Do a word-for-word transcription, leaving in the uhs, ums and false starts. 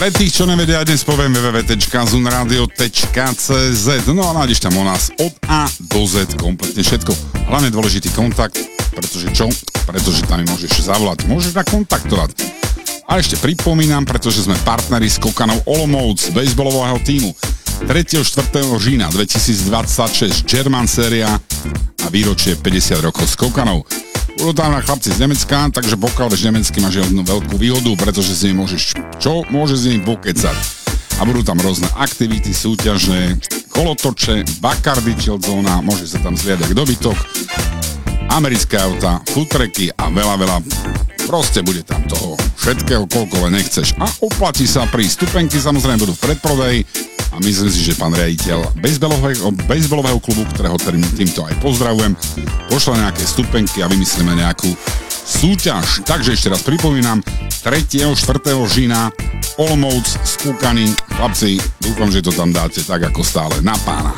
Pre tých, čo nevedia, dnes poviem w w w bodka zunradio bodka c z. No a nájdeš tam o nás od A do Z kompletne všetko. Hlavne dôležitý kontakt, pretože čo? Pretože tam mi môžeš zavolať, môžeš nakontaktovať. A ešte pripomínam, pretože sme partneri s Kokanou Olomouc, bejsbolového tímu. tretieho štvrtého října dvetisícdvadsaťšesť German séria a výročie päťdesiat rokov s Kokanou. Budú tam na chlapci z Nemecka, takže pokiaľ vieš nemecky, máš jednu veľkú výhodu, pretože si môžeš, čo? Môžeš s nimi pokecať. A budú tam rôzne aktivity, súťaže, kolotoče, Bacardi chill zóna, môže sa tam zliadať dobytok, americké auta, foodtreky a veľa, veľa. Proste bude tam toho všetkého, koľko len nechceš. A oplatí sa pri stupenky, samozrejme budú v predprodeji. A myslím si, že pán riaditeľ bejsbolového, bejsbolového klubu, ktorého týmto aj pozdravujem, pošle nejaké stupenky a vymyslíme nejakú súťaž. Takže ešte raz pripomínam, tretieho štvrtého října Olomouc, skúkaný. Chlapci, dúfam, že to tam dáte tak ako stále na pána.